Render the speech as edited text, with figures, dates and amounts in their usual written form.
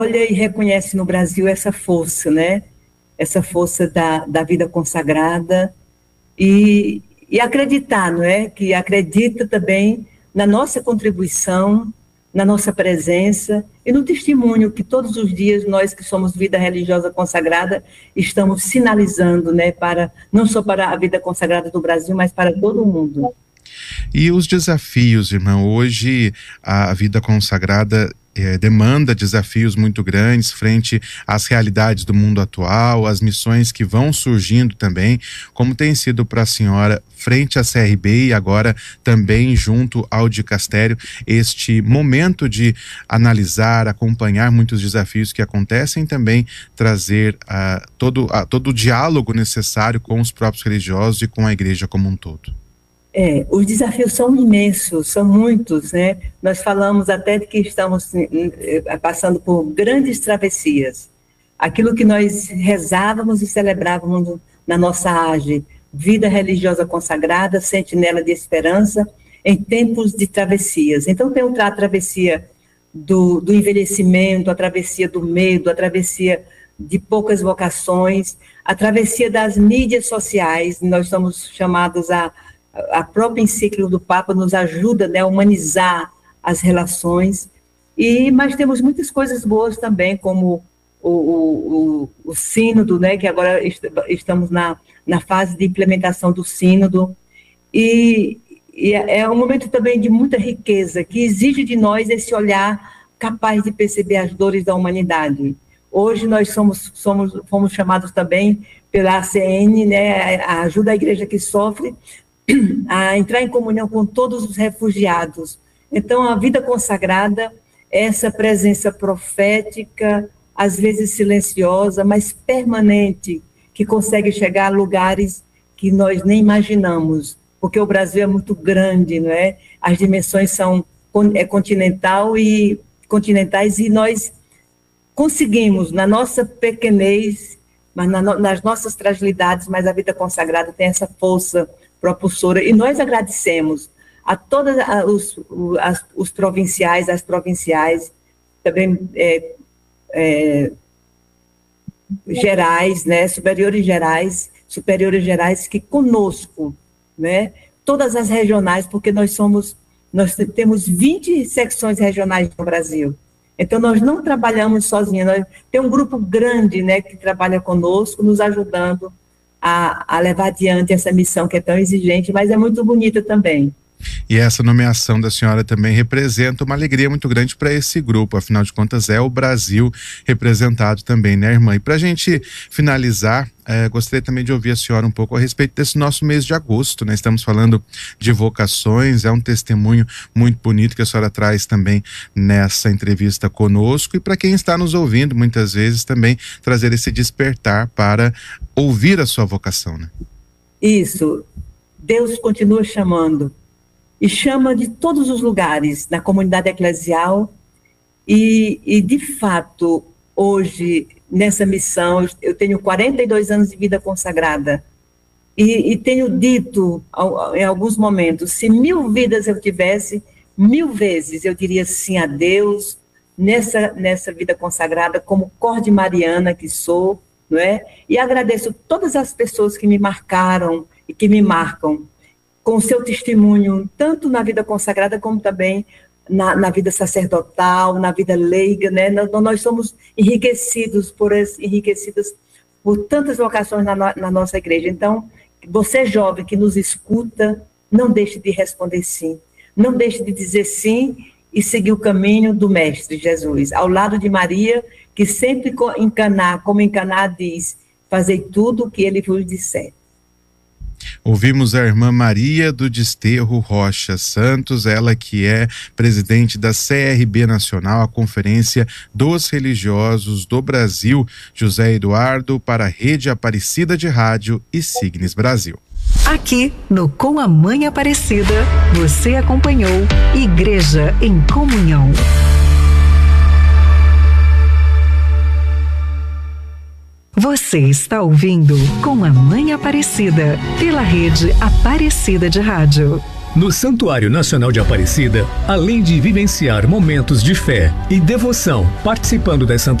olha e reconhece no Brasil essa força, né? Essa força da vida consagrada e acreditar, não é? Que acredita também na nossa contribuição, na nossa presença e no testemunho que todos os dias nós que somos vida religiosa consagrada estamos sinalizando, né? Não só para a vida consagrada do Brasil, mas para todo o mundo. E os desafios, irmã, hoje a vida consagrada demanda desafios muito grandes frente às realidades do mundo atual, às missões que vão surgindo também, como tem sido para a senhora frente à CRB e agora também junto ao dicastério, este momento de analisar, acompanhar muitos desafios que acontecem, também trazer todo o diálogo necessário com os próprios religiosos e com a igreja como um todo. Os desafios são imensos, são muitos, né? Nós falamos até de que estamos passando por grandes travessias. Aquilo que nós rezávamos e celebrávamos na nossa AGE, vida religiosa consagrada, sentinela de esperança, em tempos de travessias. Então tem a travessia do envelhecimento, a travessia do medo, a travessia de poucas vocações, a travessia das mídias sociais. Nós somos chamados a própria encíclica do Papa nos ajuda, né, a humanizar as relações, mas temos muitas coisas boas também, como o sínodo, né, que agora estamos na fase de implementação do sínodo, e é um momento também de muita riqueza, que exige de nós esse olhar capaz de perceber as dores da humanidade. Hoje nós fomos chamados também pela ACN, né, a ajuda à igreja que sofre, a entrar em comunhão com todos os refugiados. Então, a vida consagrada é essa presença profética, às vezes silenciosa, mas permanente, que consegue chegar a lugares que nós nem imaginamos, porque o Brasil é muito grande, não é? As dimensões são continentais e nós conseguimos, na nossa pequenez, mas nas nossas fragilidades, mas a vida consagrada tem essa força propulsora, e nós agradecemos a todos os provinciais, as provinciais, também gerais, né, superiores gerais que conosco, né, todas as regionais, porque nós temos 20 secções regionais no Brasil, então nós não trabalhamos sozinhos, tem um grupo grande, né, que trabalha conosco, nos ajudando a levar adiante essa missão que é tão exigente, mas é muito bonita também. E essa nomeação da senhora também representa uma alegria muito grande para esse grupo, afinal de contas é o Brasil representado também, né, irmã? E para a gente finalizar, gostaria também de ouvir a senhora um pouco a respeito desse nosso mês de agosto, né? Estamos falando de vocações, é um testemunho muito bonito que a senhora traz também nessa entrevista conosco, e para quem está nos ouvindo, muitas vezes também trazer esse despertar para ouvir a sua vocação, né? Isso, Deus continua chamando, e chama de todos os lugares, na comunidade eclesial, e de fato, hoje, nessa missão, eu tenho 42 anos de vida consagrada, e tenho dito, em alguns momentos, se 1000 vidas eu tivesse, 1000 vezes eu diria sim a Deus, nessa vida consagrada, como corde mariana que sou, não é? E agradeço todas as pessoas que me marcaram e que me marcam, com o seu testemunho, tanto na vida consagrada como também na vida sacerdotal, na vida leiga, né? Nós somos enriquecidas por tantas vocações na nossa igreja. Então, você jovem que nos escuta, não deixe de responder sim, não deixe de dizer sim e seguir o caminho do Mestre Jesus, ao lado de Maria, que sempre como Encaná diz, fazei tudo o que ele vos disser. Ouvimos a irmã Maria do Desterro Rocha Santos, ela que é presidente da CRB Nacional, a Conferência dos Religiosos do Brasil, José Eduardo, para a Rede Aparecida de Rádio e Signes Brasil. Aqui no Com a Mãe Aparecida, você acompanhou Igreja em Comunhão. Você está ouvindo Com a Mãe Aparecida, pela Rede Aparecida de Rádio. No Santuário Nacional de Aparecida, além de vivenciar momentos de fé e devoção participando das